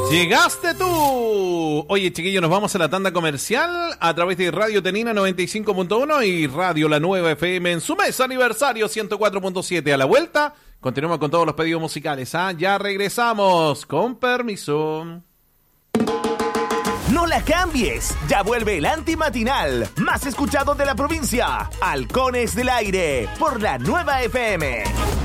Llegaste tú. Oye, chiquillos, nos vamos a la tanda comercial a través de Radio Tenina 95.1 y Radio La Nueva FM en su mes aniversario 104.7. A la vuelta, continuamos con todos los pedidos musicales. Ya regresamos. Con permiso. No la cambies, ya vuelve el antimatinal, más escuchado de la provincia, Halcones del Aire, por la Nueva FM.